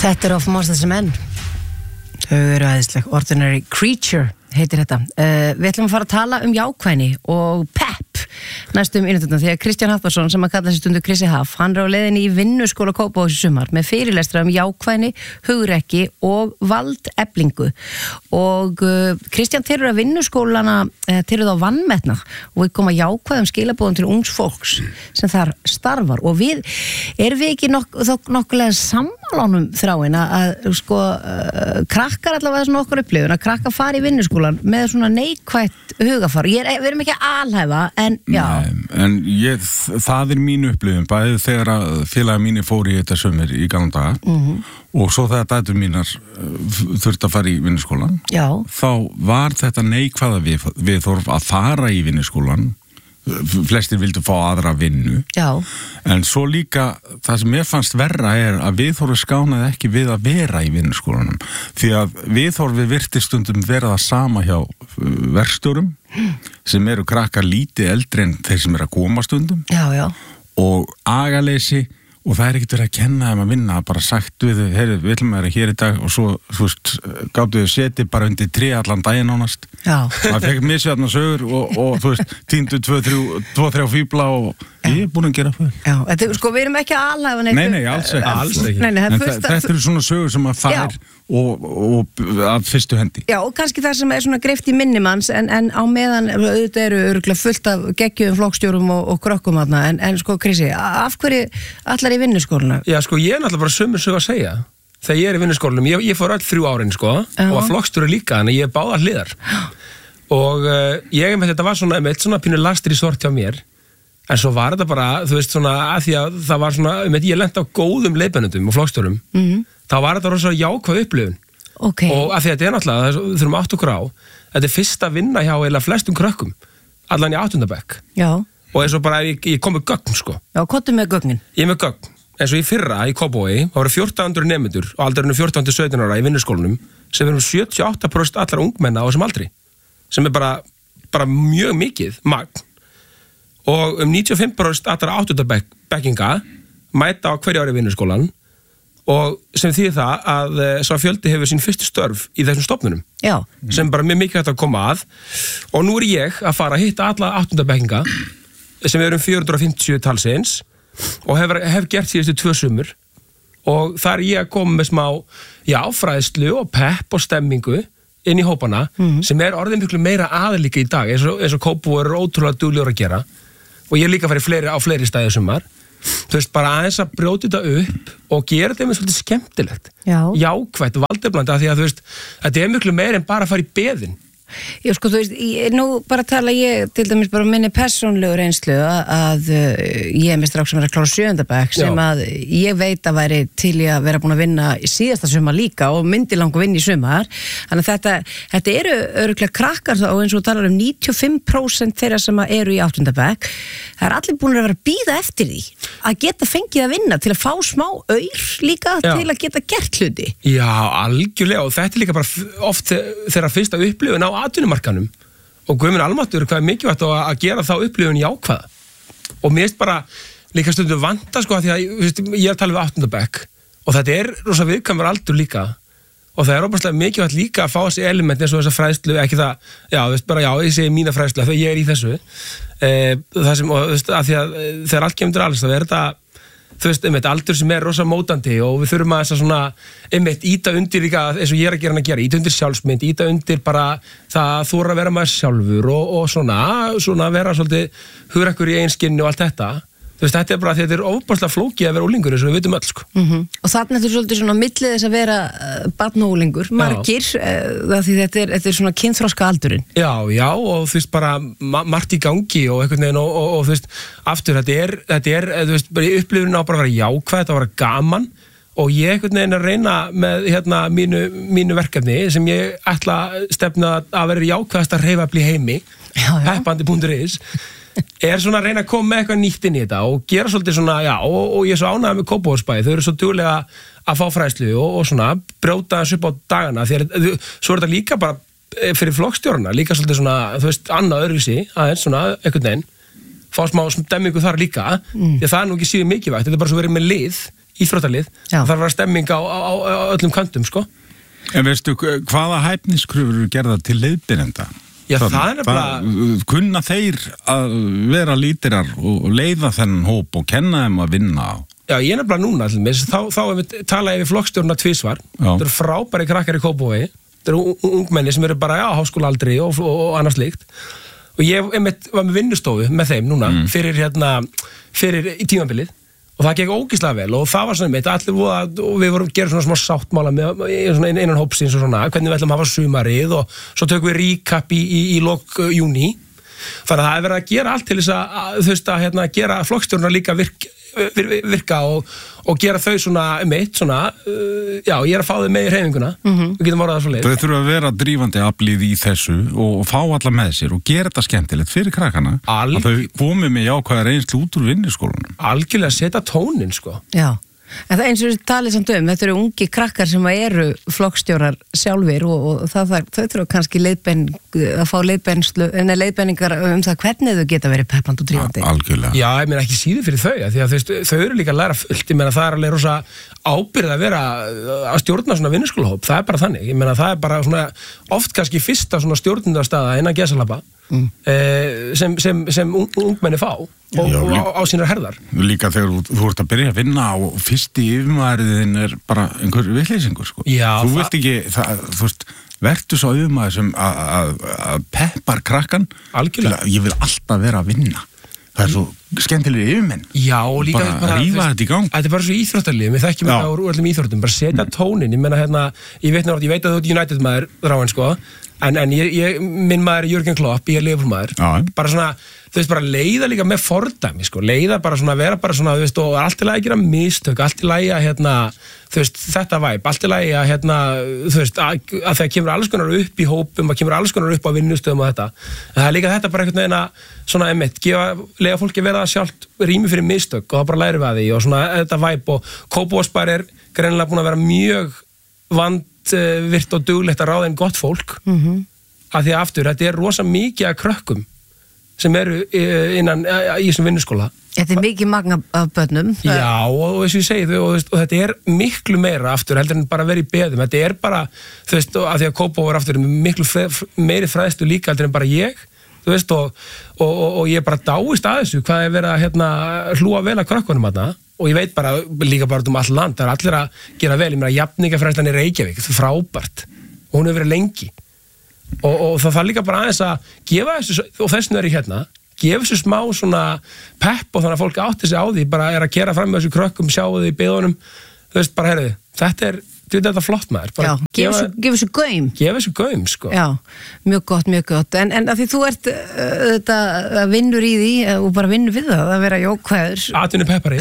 Þetta of Monsters and Men. Þau eru æðisleg. Ordinary Creature heitir þetta. Við ætlum að fara að tala jákvæðni og pepp næstum innutundum því að Kristján Hafþórsson sem að kalla sig stundu Krissi Haf, hann er á leiðinni í vinnuskóla Kópavogs í sumar með fyrirlestra jákvæðni, hugrekki og valdeflingu og Kristján telur að vinnuskólana telur þá vannmetna og við koma jákvæðum skilaboðum til ungs fólks sem þar starfar og erum við ekki nokkulega sammálanum þráin að sko krakkar allavega svona okkur upplifun að krakkar fara í vinnuskólan með svona neikvætt hugafar. Við erum ekki að alhæfa en já. Nei, en það er mín upplifun, bæði þegar að félagar mínir fóru í þetta sumir í gamla daga og svo þegar dætur mínar þurfti að fara í vinnuskólan, þá var þetta neikvæða viðhorf að fara í vinnuskólan. Flestir vildu fá aðra vinnu. Já. En svo líka það sem mér fannst verra er að viðhorfi skánaði ekki við að vera í vinnuskólanum því að viðhorfi virtist stundum vera það sama hjá verkstjórum sem eru krakkar lítið eldri en þeir sem eru að koma stundum. Já. Og agaleysi og það er ekkert verið að kenna þeim að vinna, bara sagt við við ætlum að vera hér í dag og svo, þú veist, gáttu við setið bara undir tré allan daginn ánast. Já. Það fekk misjafna sögur og þú veist, týndu 2-3 fíbla og ég er búin að gera fyrir. Já, þetta, sko, við erum ekki að alhæfa neitt. Nei, alls ekki. Nei, en þetta eru svona sögur sem að fær og að fyrstu hendi. Já, og kannski það sem er svona greift í minnimanns en á meðan auðvitað eru örugglega fullt af geggjuðum flokkstjórum og krökkum þarna en sko Krissi, af hverju allar í vinnuskóluna? Já, sko, ég er náttúrulega bara sömu sög að segja. Þegar ég er í vinnuskólanum, ég fór öll 3 árin, sko, og var flokkstjóri líka, en ég er báðar hliðar. Og þetta var svona pínu lastur í sort hjá mér. En svo var þetta bara, þú veist, svona að því að það var svona, ég lenti á góðum leiðbeinendum og flokkstjórum. Þá var þetta rosa jákvæð upplifun. Okay. Og að því að þetta er náttúrulega, það þurfum átt okkur á, þetta er fyrsta vinna hjá eða flestum krökkum, allan í 8. bekk. Já. Og eins og bara ég kom með gögn, sko. Já, hvað er með gögnin? Ég er með gögn. Eins og í fyrra í Kópavogi, það voru 1400 nemendur á aldrinum 14-17 ára í vinnuskólanum, sem eru 78% allar ungmenna á þessum aldri, sem er bara mjög mikið magn. Og 95% allar 8. bekkinga mæta á hverju ári í vinnuskólan og sem þýðir það að sá fjöldi hefur sín fyrstu störf í þessum stofnunum. Já. Sem bara mjög mikilvægt að koma að og nú er ég að fara að hitta alla 8. bekkinga sem eru 450 talsins og hef gert síðustu 2 sumur og þar er ég að koma með smá fræðslu og pepp og stemmingu inn í hópana sem er orðið miklu meira aðlíka í dag eins og Kópavogur er ótrúlega duglegur að gera og ég er líka að fara á fleiri staði sumar. Þú veist, bara aðeins að brjóta þetta upp og gera þetta með svolítið skemmtilegt. Jákvætt, valdeflandi, af því að þú veist, þetta er miklu meira en bara að fara í beðin. Já, sko, þú veist, nú bara tala ég til dæmis bara minni persónlegu reynslu að ég er með strax sem er að klára 7. bekk sem að ég veit að væri til í að vera búin að vinna í síðasta sumar líka og myndi langt að vinna í sumar. Þannig að þetta eru örugglega krakkar og eins og talar 95% þeirra sem eru í 8. bekk. Það er allir búin að vera að bíða eftir því að geta fengið að vinna til að fá smá aur líka til að geta gert hluti. Já, algjörlega og þetta er líka bara oft þeirra fyrsta upplifun á atvinnumarkanum og guðminn almáttur hvað er mikilvægt að gera þá upplifun jákvæða og mér finnst bara líka stundum vanta sko að því að ég er að tala við 8. bekk og þetta er rosa viðkvæmur aldur líka og það er óbærslega mikilvægt líka að fá þessi element eins og þessa fræðslu, ekki það, ég segi mína fræðslu þegar ég er í þessu það sem, og þú veist, að því að þegar allt kemur til alls, þá er þetta þú veist, aldur sem er rosa mótandi og við þurfum að þess að svona íta undir líka eins og ég er að gera, íta undir sjálfsmynd, íta undir bara það þóra að vera maður sjálfur og svona vera svolítið hugrekkur í einskinni og allt þetta. Þú veist, þetta er bara því að þetta er ofbærslega flókið að vera úlingur eins og við vitum öll, sko. Og þarna þetta er svolítið svona millið þess að vera barn og úlingur, margir, því þetta er svona kynþroska aldurinn. Já, og þú veist, bara margt í gangi og einhvern veginn og þú veist, aftur, þetta er, þú veist, bara í upplifun á bara að vera jákvæð, þetta að vera gaman og ég einhvern veginn að reyna með mínu verkefni sem ég ætla stefna að vera jákvæðast að hreyfafl í heimi, peppandi.is er svona að reyna að koma með eitthvað nýtt inn í þetta og gera svolítið svona, og ég er svo ánægður með Kópavogsbæ, þau eru svo duglega að fá fræðslu og svona brjóta þessu upp á dagana, því að svo er þetta líka bara fyrir flokkstjórana, líka svolítið svona, þú veist, annað öðruvísi, aðeins svona, einhvern veginn, fá smá stemmingu þar líka, því að það er nú ekki síður mikilvægt, þetta er bara svo verið með lið íþróttalið, það þarf að vera stemming á öllum kantum, sko. En veistu, hvaða hæfniskröfur eru gerðar til leiðbeinenda? Já, það er nefnilega... Kunna þeir að vera lítirar og leiða þennan hóp og kenna þeim að vinna á? Já, ég er nefnilega núna, þá tala ég við flokkstjórna tvisvar. Það eru frábæri krakkar í Kópavogi. Það eru ungmenni sem eru bara á háskólaaldri og annars líkt. Og ég var með vinnustofu með þeim núna fyrir í tímabilið. Og það gekk ógeðslega vel og það var svona mitt allir og við vorum að gera svona smá sáttmála með innan hópsins og svona hvernig við ætlum að hafa sumarið og svo tökum við recap í lok júní. Þannig að það er verið að gera allt til þess að gera flokkstjórnar líka virka og gera þau svona já, ég er að fá þau með í hreyfinguna við getum orðað það svo leið. Þau þurfa að vera drífandi aflið í þessu og fá alla með sér og gera þetta skemmtilegt fyrir krakkana að þau komi með jákvæða reynslu út úr vinnuskólanum. Algjörlega að setja tónin, sko. Já. En það eins og talið samt þetta eru ungi krakkar sem eru flokkstjórar sjálfir og þau þurfa kannski að fá leiðbenningar það hvernig þau geta verið peppand og drífandi. Algjörlega. Já, ég meina ekki síður fyrir þau, því að þau eru líka að læra fullt, ég meina það er alveg rosa ábyrgð að vera að stjórna svona vinnuskólahóp, það er bara þannig, ég meina það er bara svona oft kannski fyrsta svona stjórnundarstaða innan gesalapa sem ungmenni fá og á sínar herðar. Líka þegar þú ert að byrja að vinna og fyrsti yfirmaðurinn er bara einhver vitleysingur, sko. Já, þú vilt ekki, þú veist, vertu svo yfirmaður sem að peppar krakkan. Algjörlega. Ég vil alltaf vera að vinna. Það er svo skemmtilega yfirmenn. Já, og líka bara rífa þetta í gang. Þetta er bara svo íþróttalið, við þekkjum þetta úr öllum íþróttum, bara setja tónin, ég meina ég veit að þú ert United maður, Ráin, sko, en minn maður er Jürgen Klopp, ég er Liverpool maður, bara svona, þú veist, bara leiða líka með fordæmi, sko, leiða bara svona, vera bara svona, þú veist, og allt í lagi að gera mistök, allt í lagi að, þú veist, þetta væp, allt í lagi að, þú veist, að það kemur alls konar upp í hópum, að kemur alls konar upp á vinnustöðum og þetta, en það er líka þetta bara einhvern veginn að, svona, leiða fólki að vera það sjálft rými fyrir mistök og það bara læri við að því og svona, þetta væp og Kópavogsbær er greinilega búin að vera mjög vandvirt og duglegt að ráða inn gott fólk af því að aftur, þetta er rosa mikið af krökkum sem eru innan í þessum vinnuskóla. Þetta er mikið magna af börnum. Já, og eins og ég segi þau, og þetta er miklu meira aftur heldur en bara að vera í beðum. Þetta er bara, þú veist, að því að Kópavog er aftur miklu meiri fræðslu líka heldur en bara ég, þú veist, og ég bara dáist að þessu, hvað er verið að hlúa vel að krökkunum þarna. Og ég veit bara, líka bara all land, það er allir að gera vel, ég meina jafningafræðslan í Reykjavík, það er frábært og hún hefur verið lengi og það þarf líka bara aðeins að gefa þessu, og þessum er ég gefa þessu smá svona pepp og þannig að fólk átti sig á því, bara er að gera fram með þessu krökkum, sjáu þið í beðunum, þú veist, bara heyrðu, þetta er flott maður. Já, gefa þessu gaum. Gefa þessu gaum, sko. Já, mjög gott. En að því þú ert vinnur í því og bara vinnur við það, að vera jókvæður. Atvinnupeppari.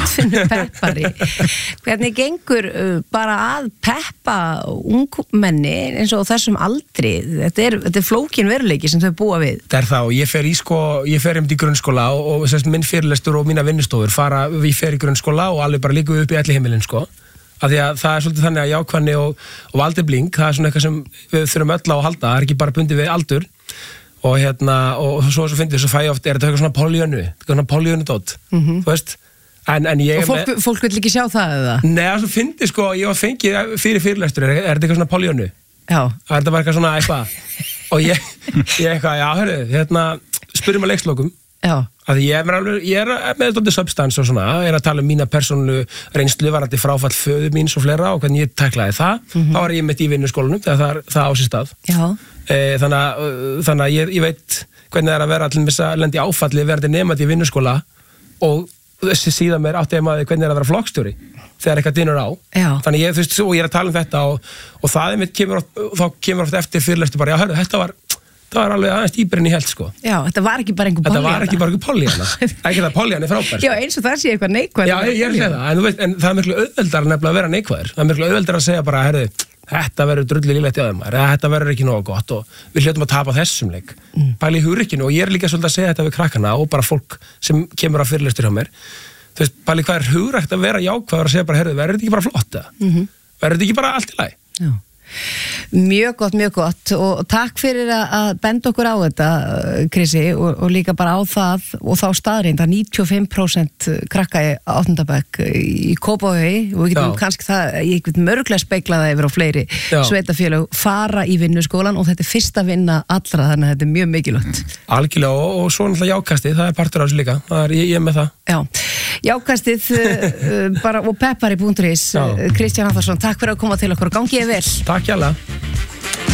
Hvernig gengur bara að peppa ungmenni eins og þessum aldri? Þetta er flókin veruleiki sem þau búa við. Það er það og ég fer í grunnskóla og minn fyrirlestur og mína vinnustofur ég fer í grunnskóla og alveg bara líka upp í elli heimilin, sko. Af því að það er svolítið þannig að jákvæðni og aldurbling, það er svona eitthvað sem við þurfum öll á að halda, það er ekki bara bundið við aldur og svo fyndið, svo fæ ég oft, er þetta eitthvað svona políönu-dót, þú veist, en ég... Og fólk vil ekki sjá það, eða? Nei, það er svo fyndið, sko, ég var fengið fyrir fyrirlestur, er þetta eitthvað svona políönu? Já. Það er þetta bara eitthvað svona eitthvað, og ég eitthvað, já, hörru, spurðum að leikslokum. Já. Að ég er með þetta substans og svona, ég er að tala um mína persónu reynslu varandi fráfall föður míns og fleira og hvernig ég tæklaði það, þá var ég mitt í vinnuskólanum þegar það á sér stað. Já. Þannig að ég veit hvernig það er að vera allir með þess að lendi áfalli verði nemandi í vinnuskóla og þessi síðan mér átti ég maður hvernig það er að vera flokkstjóri þegar eitthvað dynur á. Já. Þannig ég er að tala um þetta og það kemur oft eftir fyrirlestu bara, já, hörru, þetta var alveg aðeins dýpar en ég held, sko. Já, þetta var ekki bara einhver Pollyanna. Þetta var ekki bara einhver Pollyanna. Ekki það Pollyanna er frábær. Já, eins og það sé eitthvað neikvæður. Já, ég er að segja það, en þú veist, en það er miklu auðveldar nefnilega að vera neikvæður. Það er miklu auðveldar að segja bara, herðu, þetta verður drulli líklegt í aðeim, þetta verður ekki nógu gott og við hljótum að tapa þessum leik. Pæli í hugrykkinu og ég er líka svolítið að segja þetta við krakkana og bara fólk sem kemur á fyrirlestur hjá mér. Þú veist, pæli hvað er hugrækt að vera jákvæður að segja bara, herðu, verður þetta ekki bara flott, verður þetta ekki bara allt í lagi? Já. Mjög gott og takk fyrir að benda okkur á þetta, Krissi, og líka bara á það og þá staðreind að 95% krakka í 8. bekk í Kópavogi og við getum kannski það, ég get mörglega speiklað það yfir á fleiri sveitafélög fara í vinnuskólan og þetta fyrsta vinna allra, þannig að þetta mjög mikilvægt. Algjörlega og svo náttúrulega jákastið, það partur af þessu líka, ég með það. Já, jákastið bara og peppari.is, Kristján Hafþórsson, takk fyrir að koma til okkur og gangið vel. Takk hjá.